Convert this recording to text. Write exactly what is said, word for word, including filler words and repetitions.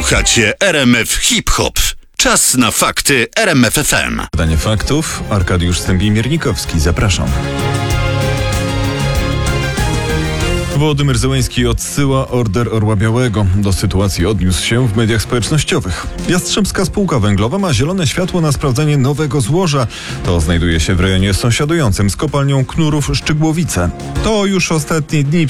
Słuchacie R M F Hip Hop. Czas na fakty R M F F M. Badanie faktów. Arkadiusz Stępień-Miernikowski. Zapraszam. Wołodymyr Zełenski odsyła order Orła Białego. Do sytuacji odniósł się w mediach społecznościowych. Jastrzębska Spółka Węglowa ma zielone światło na sprawdzenie nowego złoża. To znajduje się w rejonie sąsiadującym z kopalnią Knurów Szczygłowice. To już ostatnie dni